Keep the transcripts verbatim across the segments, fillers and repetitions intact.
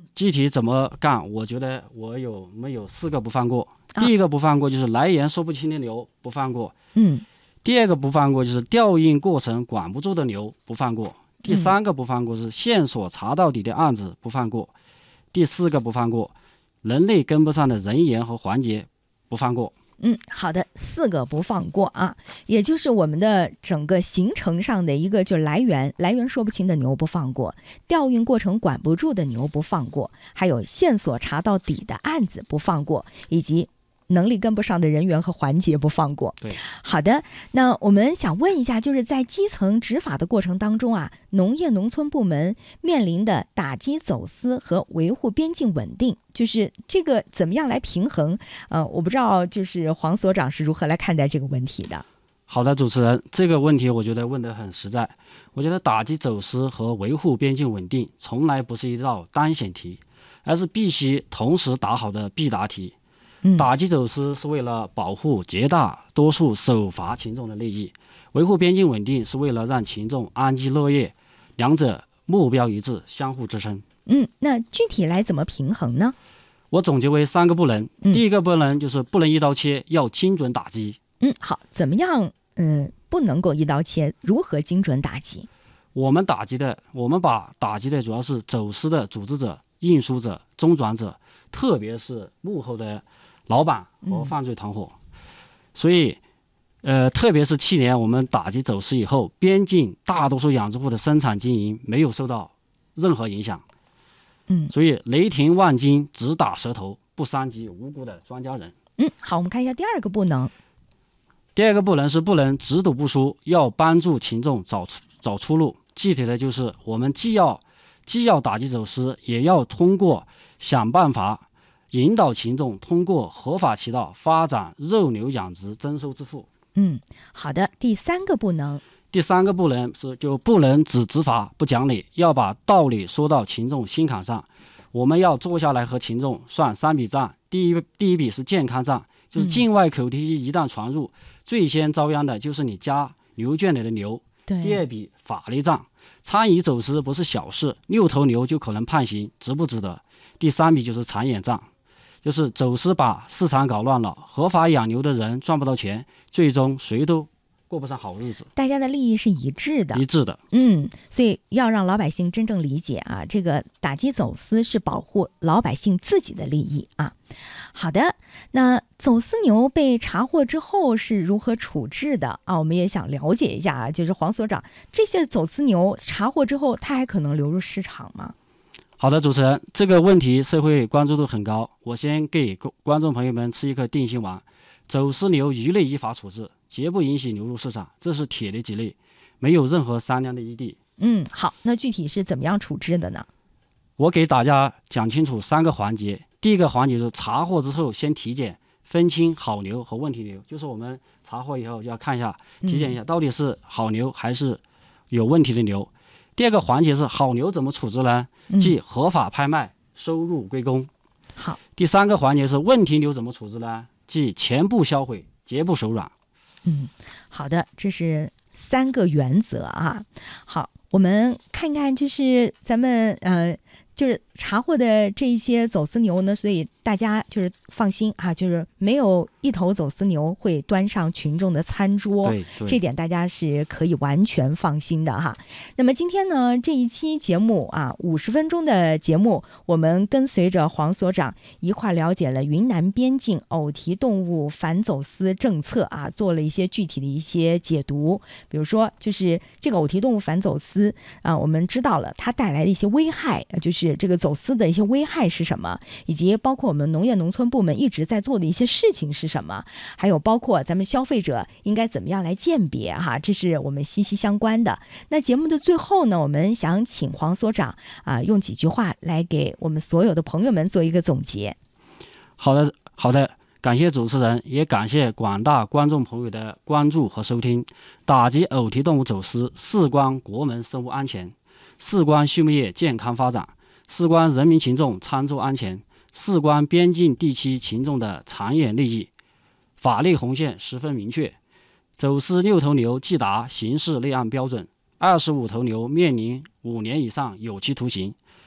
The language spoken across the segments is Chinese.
具体怎么干？我觉得我有我们有四个不放过。第一个不放过就是来源说不清的牛不放过。 嗯。 第二个不放过就是调运过程管不住的牛不放过。第三个不放过是线索查到底的案子不放过。第四个不放过，人类跟不上的人员和环节不放过。 嗯，好的，四个不放过啊，也就是我们的整个行程上的一个，就来源来源说不清的牛不放过，调运过程管不住的牛不放过，还有线索查到底的案子不放过，以及能力跟不上的人员和环节不放过。 对， 好的，那我们想问一下，就是在基层执法的过程当中啊，农业农村部门面临的打击走私和维护边境稳定，就是这个怎么样来平衡？呃，我不知道，就是黄所长是如何来看待这个问题的？ 好的，主持人，这个问题我觉得问得很实在。我觉得打击走私和维护边境稳定从来不是一道单选题，而是必须同时打好的必答题。打击走私是为了保护绝大多数守法群众的利益，维护边境稳定是为了让群众安居乐业，两者目标一致，相互支撑。 嗯，那具体来怎么平衡呢？ 我总结为三个不能。 嗯、 第一个不能就是不能一刀切，要精准打击。 嗯，好，怎么样？嗯，不能够一刀切，如何精准打击？ 我们打击的，我们把打击的主要是走私的组织者、运输者、中转者，特别是幕后的老板和犯罪团伙。嗯、所以呃，特别是去年我们打击走私以后，边境大多数养殖户的生产经营没有受到任何影响。 嗯， 所以雷霆万钧，直打舌头，不伤及无辜的庄稼人。 嗯，好，我们看一下第二个不能。 第二个不能是不能只赌不输，要帮助群众找找出路。具体的就是我们既要既要打击走私，也要通过想办法引导群众通过合法渠道发展肉牛养殖，增收致富。 嗯，好的。第三个不能， 第三个不能是就不能只执法不讲理，要把道理说到群众心坎上。我们要坐下来和群众算三笔账。第一第一笔是健康账，就是境外口蹄疫一旦传入，嗯、最先遭殃的就是你家牛圈里的牛。第二笔法律账，参与走私不是小事，六头牛就可能判刑，值不值得？第三笔就是长远账，就是走私把市场搞乱了，合法养牛的人赚不到钱，最终谁都过不上好日子。 大家的利益是一致的， 一致的。 嗯，所以要让老百姓真正理解啊，这个打击走私是保护老百姓自己的利益啊。好的，那走私牛被查获之后是如何处置的啊？我们也想了解一下啊，就是黄所长，这些走私牛查获之后，它还可能流入市场吗？ 好的，主持人，这个问题社会关注度很高，我先给观众朋友们吃一颗定心丸：走私牛一律依法处置，绝不允许流入市场，这是铁的纪律，没有任何商量的余地。 嗯，好，那具体是怎么样处置的呢？ 我给大家讲清楚三个环节。第一个环节是查获之后先体检，分清好牛和问题牛，就是我们查获以后就要看一下，体检一下到底是好牛还是有问题的牛。嗯、第二个环节是好牛怎么处置呢？即合法拍卖，收入归公。 好。 第三个环节是问题牛怎么处置呢？即全部销毁，绝不手软。 嗯，好的，这是三个原则啊。好，我们看看，就是咱们呃。就是查获的这一些走私牛呢，所以大家就是放心啊，就是没有一头走私牛会端上群众的餐桌， 对对， 这点大家是可以完全放心的哈。那么今天呢，这一期节目啊，五十分钟的节目，我们跟随着黄所长一块了解了云南边境偶蹄动物反走私政策啊，做了一些具体的一些解读。比如说，就是这个偶蹄动物反走私啊，我们知道了它带来的一些危害，就是这个走私的一些危害是什么，以及包括我们农业农村部门一直在做的一些事情是什么，还有包括咱们消费者应该怎么样来鉴别哈，这是我们息息相关的。那节目的最后呢，我们想请黄所长啊，用几句话来给我们所有的朋友们做一个总结。 好的，好的。感谢主持人，也感谢广大观众朋友的关注和收听。打击偶蹄动物走私，事关国门生物安全，事关畜牧业健康发展，事关人民群众餐桌安全，事关边境地区群众的长远利益。法律红线十分明确，走私六头牛即达刑事立案标准，二十五头牛面临五年以上有期徒刑，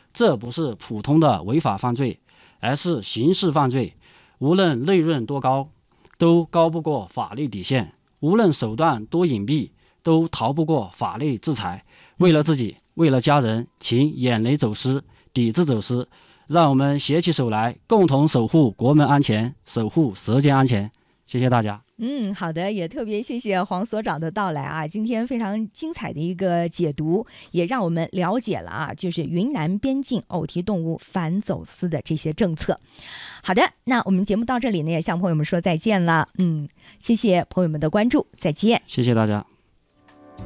这不是普通的违法犯罪，而是刑事犯罪。无论利润多高，都高不过法律底线；无论手段多隐蔽，都逃不过法律制裁。为了自己，为了家人，请远离走私，抵制走私。让我们携起手来，共同守护国门安全，守护舌尖安全。谢谢大家。 嗯，好的，也特别谢谢黄所长的到来啊！今天非常精彩的一个解读，也让我们了解了啊，就是云南边境偶蹄动物反走私的这些政策。好的，那我们节目到这里呢，也向朋友们说再见了。嗯，谢谢朋友们的关注，再见。 谢谢大家。